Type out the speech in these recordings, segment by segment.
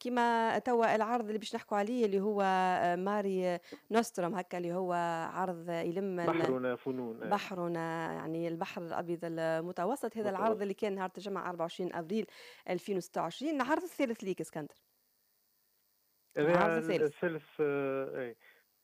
كيما توا العرض اللي باش نحكوا عليه اللي هو ماري نوستروم هكا اللي هو عرض يلم بحرنا فنون بحرنا يعني البحر الأبيض المتوسط. هذا العرض اللي متواصل. كان نهار الجمعة 24 أبريل 2026، العرض الثالث ليك اسكندر. العرض هذا الثالث الثالث اي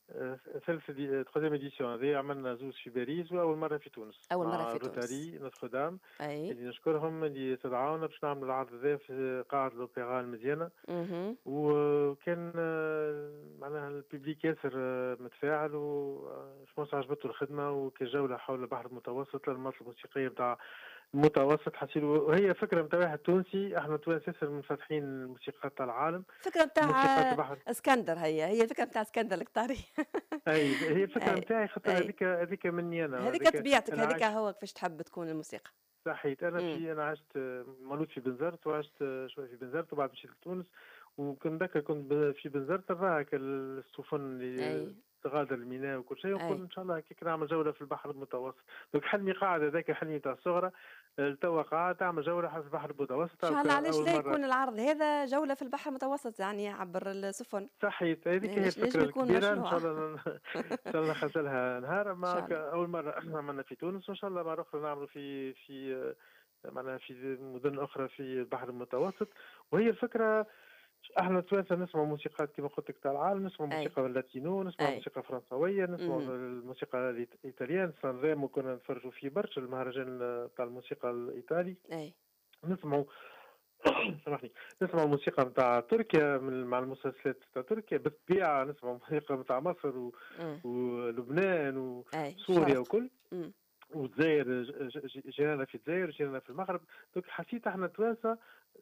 ثالث تخوزيام اديسيون هذه عملنا زوز في باريس واول مره في تونس أول مرة مع في تونس. روتاري نوتردام أي. اللي نشكرهم اللي استدعونا باش نعملوا العرض هذا في قاعه الاوبرا المزيانه. اها. وكان معناها الببليك ياسر متفاعل وشموس عجبته الخدمة وكجولة حول البحر المتوسط للمناطق الموسيقية بتاع المتوسط حسيت. وهي فكرة متاع واحد تونسي، احنا تونس ياسر منفتحين الموسيقى تاع العالم. الفكرة موسيقى متاع البحر اسكندر، هي الفكرة متاع اسكندر القطري. اي هي الفكرة أي. متاعي خاطر أي. هذيك مني انا هذيك هذيك طبيعتك، انا هذيك عايش. هو كيفاش تحب تكون الموسيقى. صحيت انا امم. انا عشت مولود في بنزرت وعشت شويه في بنزرت وبعد مشيت لتونس. وكنت ذاك كنت في بنزرت نراك السفن اي. اللي تغادر الميناء وكل شيء اي. ونقول ان شاء الله كيك نعمل جوله في البحر المتوسط. دونك حلمي قاعد هذاك حلمي تاع الصغرى. توا قاعد تعمل جوله في البحر المتوسط ان شاء الله، علاش اول لا مره. يكون العرض هذا جولة في البحر المتوسط يعني عبر السفن. صحيت هذيك هي علاش الفكره نجم يكون الكبيره ان مشروع. شاء الله ان شاء الله نخزلها نهار ان شاء ما الله. اول مره عملنا في تونس وان شاء الله مره اخرى نعمل في معناها في مدن اخرى في البحر المتوسط. وهي الفكره احنا توانسه نسمع موسيقات كما قلت لك تاع العالم، نسمع اي. موسيقى اللاتينو، نسمع اي. موسيقى فرنسويه، نسمع اها. الموسيقى الايطاليان سان ريمو كنا نتفرجوا فيه برشا المهرجان تاع الموسيقى الايطالي. اي. نسمعوا سامحني. نسمع الموسيقى نتاع تركيا مع المسلسلات نتاع تركيا بالطبيعه، نسمع الموسيقى نتاع مصر امم. ولبنان اي وسوريا شرق. وكل. امم. والجزائر جيراننا في الجزائر جيراننا في المغرب. دونك حسيت احنا توانسه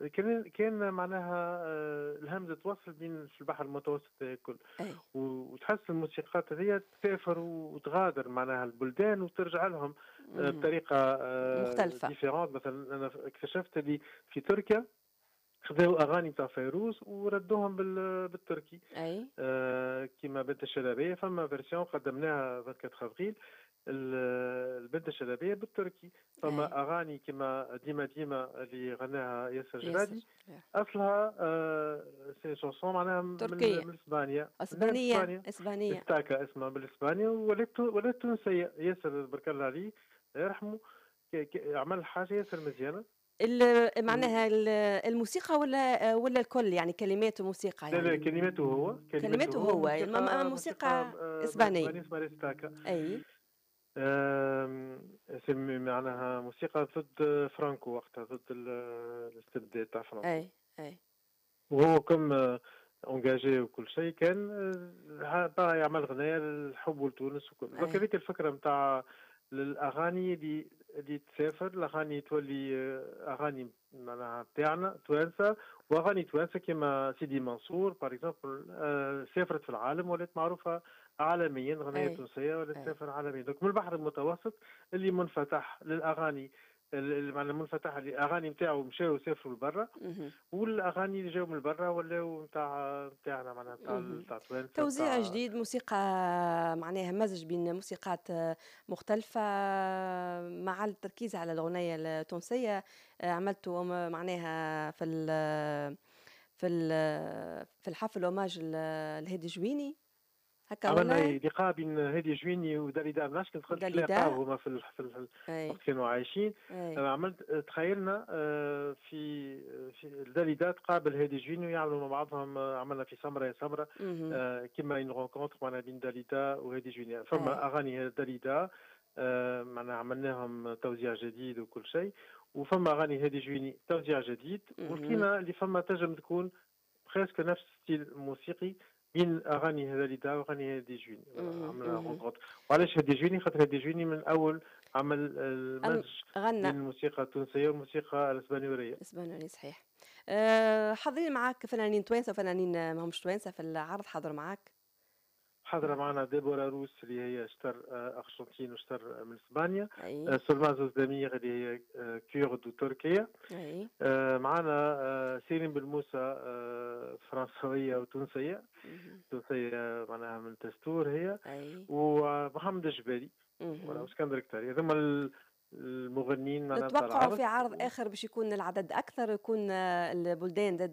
كان معناها الهمزه توصل بين في البحر المتوسط الكل. اي. وتحس الموسيقات هذه تسافر وتغادر معناها البلدان وترجع لهم امم. بطريقه مختلفة. ديفيرونت. مثلا انا اكتشفت اللي في تركيا خذوا اغاني تاع فيروز وردوهم بالتركي. اي. كيما بنت الشلبيه فما فيرسيون قدمناها 24 افريل البنت الشلبيه بالتركي. اي. فما اغاني كيما ديما ديما اللي غناها ياسر ياسر. جرادي اصلها سي شونسون معناها تركية. من اسبانيا. لا من اسبانية. اسبانيا. اسبانية. استاكا اسمها بالاسبانيا ولات تونسيه. ياسر بارك الله عليه الله يرحمه. عمل حاجه ياسر مزيانه. معناها الموسيقى ولا الكل يعني كلمات وموسيقى لا لا يعني. كلماته هو كلماته هو موسيقى موسيقى من اسبانية. اسبانيا اسمها ريستاكا. اي. معناها موسيقى ضد فرانكو وقتها ضد الاستبداد تاع فرانكو. اي. اي. وهو كم انجاجي وكل شيء كان بقى يعمل غناية للحب لتونس وكل. دونك اي. هذيك الفكرة نتاع الاغاني اللي تسافر الاغاني تولي اغاني معناها تاعنا توانسه. واغاني توانسه كما سيدي منصور باغ اكزومبل سافرت في العالم ولات معروفه عالميا. غنية اي. تونسيه ولات اي. تسافر عالميا. دونك من البحر المتوسط اللي منفتح للاغاني معناها منفتح الاغاني نتاعو مشاو سافروا لبرا. مهم. والاغاني اللي جاو من برا ولاو نتاعنا معناها مهم. نتاع توانسه توزيع نتاع. جديد، موسيقى معناها مزج بين موسيقات مختلفة مع التركيز على الأغنية التونسية. عملتوا معناها في الحفل اوماج لهادي جويني هكا عملنا ولا لقاء بين هادي جويني وداليدا مناش كنت دخلت في لقاء داليدا. هما اي. وقت كانوا عايشين. اي. عملت تخيلنا في داليدا تقابل هادي جويني ويعملوا مع بعضهم. عملنا في سمرة يا سمرة مهم. كيما اون رونكونتر معنا بين داليدا وهادي جويني. اي. فما اغاني داليدا معنا عملناهم توزيع جديد وكل شيء. وفما اغاني هادي جويني توزيع جديد. مهم. ولقينا اللي فما تنجم تكون بريسك نفس ستيل موسيقي بين اغاني هذا واغاني هادي جويني. مهم. عملنا مهم. رونكونتر. وعلاش هادي جويني خاطر هادي جويني من اول عمل المزج غنى بين الموسيقى التونسيه والموسيقى الاسبانيوليه. اسبانيولي صحيح. حاضرين معاك فنانين توانسة وفنانين ماهمش توانسة في العرض، حاضر معاك. حاضرة معنا ديبورا روس اللي هي شتر أرجنتين وشتر من إسبانيا. اي. سلمان زوزدمير اللي هي كيرد وتركيا. اي. معنا سيرين بالموسى فرنسوية وتونسية. مهم. تونسية معناها من تستور هي. اي. ومحمد الجبالي مهم. واسكندر كتاري هذوما المغنيين معناها نتاع نتوقعوا العرض. في عرض آخر باش يكون العدد أكثر، يكون البلدان